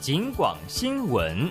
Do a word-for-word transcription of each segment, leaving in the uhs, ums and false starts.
警广新闻。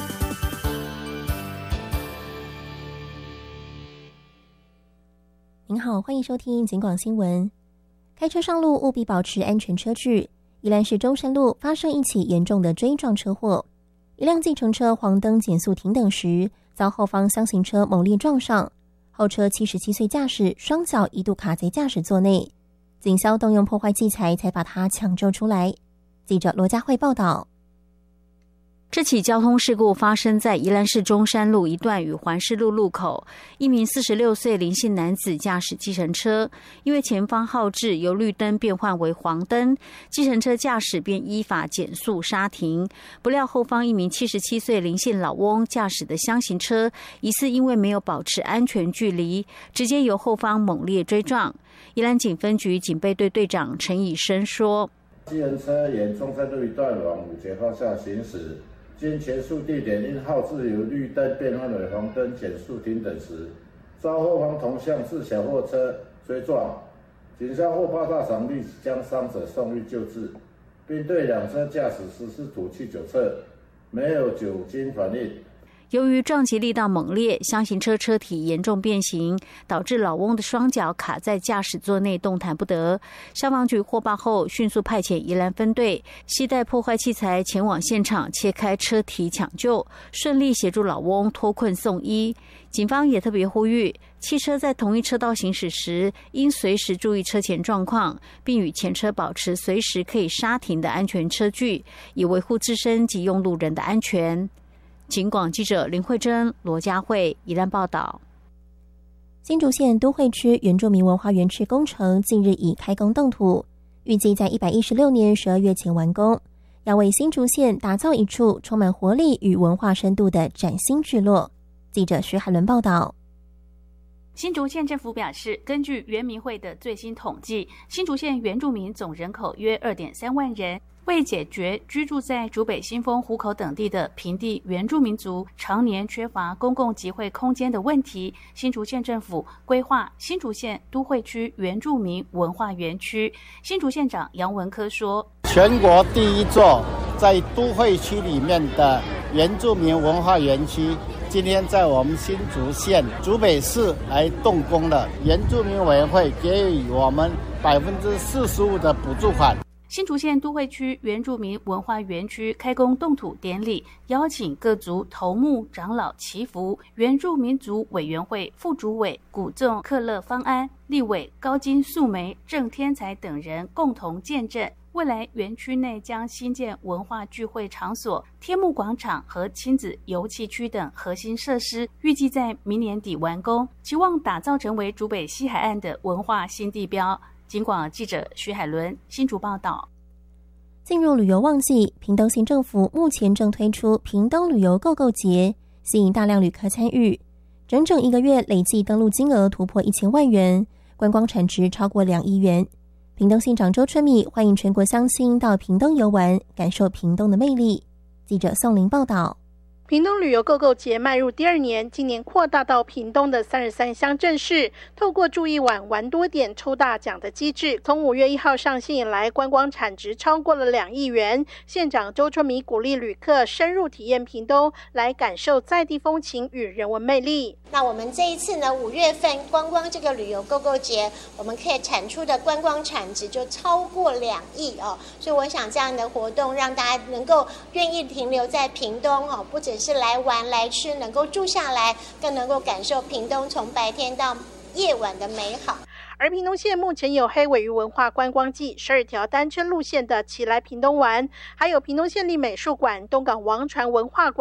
您好，欢迎收听警广新闻。开车上路务必保持安全车距。宜兰市中山路发生一起严重的追撞车祸，一辆计程车黄灯减速停等时，遭后方厢型车猛烈撞上，后车七十七岁驾驶双脚一度卡在驾驶座内，警消动用破坏器材才把他抢救出来。记者罗佳慧报道。 这起交通事故发生在宜兰市中山路一段与环市路路口，一名四十六岁林姓男子驾驶计程车，因为前方号志由绿灯变换为黄灯，计程车驾驶便依法减速刹停，不料后方一名七十七岁林姓老翁驾驶的厢型车，疑似因为没有保持安全距离，直接由后方猛烈追撞。宜兰警分局警备队队长陈以生说： 计程车沿中山路一段往五节方向行驶，经前述地点因号志由绿灯变换为黄灯减速停等时，遭后方同向自小货车追撞，警消获八大场立即将伤者送医救治，并对两车驾驶实施吐气酒测，没有酒精反应。 由于撞击力道猛烈，厢型车车体严重变形，导致老翁的双脚卡在驾驶座内动弹不得。消防局获报后，迅速派遣宜兰分队携带破坏器材前往现场切开车体抢救，顺利协助老翁脱困送医。警方也特别呼吁，汽车在同一车道行驶时，应随时注意车前状况，并与前车保持随时可以刹停的安全车距，以维护自身及用路人的安全。警广记者林慧珍、罗佳慧宜兰报道。 新竹县都会区原住民文化园区工程近日已开工动土，预计在一百一十六年十二月前完工，要为新竹县打造一处充满活力与文化深度的崭新聚落。记者徐海伦报道。 新竹县政府表示，根据原民会的最新统计，新竹县原住民总人口约 二点三万人。为解决居住在竹北新丰湖口等地的平地原住民族常年缺乏公共集会空间的问题，新竹县政府规划新竹县都会区原住民文化园区。新竹县长杨文科说， 全国第一座在都会区里面的原住民文化园区，今天在我们新竹县竹北市来动工了。原住民委员会给予我们百分之四十五的补助款。 新竹县都会区原住民文化园区开工动土典礼，邀请各族头目、长老祈福，原住民族委员会副主委古仲克勒方安、立委高金素梅、郑天才等人共同见证。未来园区内将新建文化聚会场所、天幕广场和亲子游憩区等核心设施，预计在明年底完工，期望打造成为竹北西海岸的文化新地标。警广记者徐海伦新竹报道。 进入旅游旺季，屏东县政府目前正推出屏东旅游购购节，吸引大量旅客参与。整整一个月累计登录金额突破一千万元，观光产值超过两亿元。屏东县长周春米欢迎全国乡亲到屏东游玩，感受屏东的魅力。记者宋玲报道。 屏东旅游购购节迈入第二年，今年扩大到屏东的三十三乡镇市，透过住一晚玩多点抽大奖的机制，从五月一号上线以来，观光产值超过了两亿元。县长周春米鼓励旅客深入体验屏东，来感受在地风情与人文魅力。 那我们这一次呢，五月份光光这个旅游购购节，我们可以产出的观光产值就超过两亿哦。所以我想这样的活动让大家能够愿意停留在屏东哦，不只是来玩来吃，能够住下来，更能够感受屏东从白天到夜晚的美好。 而屏东县目前有黑尾鱼文化观光季、十二条单车路线的骑来屏东玩，还有屏东县立美术馆、东港王船文化馆